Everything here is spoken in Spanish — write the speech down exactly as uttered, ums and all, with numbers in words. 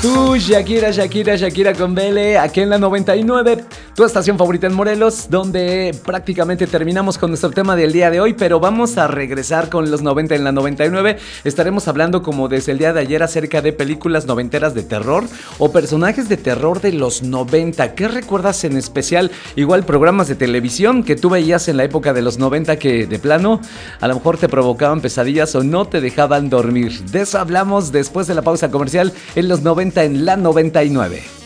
Tú, Shakira, Shakira, Shakira con Vele, aquí en la noventa y nueve, tu estación favorita en Morelos, donde prácticamente terminamos con nuestro tema del día de hoy, pero vamos a regresar con los noventa en la noventa y nueve. Estaremos hablando como desde el día de ayer acerca de películas noventeras de terror o personajes de terror de los noventa. ¿Qué recuerdas en especial? Igual programas de televisión que tú veías en la época de los noventa que de plano a lo mejor te provocaban pesadillas o no te dejaban dormir. De eso hablamos después de la pausa comercial en los noventa en la noventa y nueve.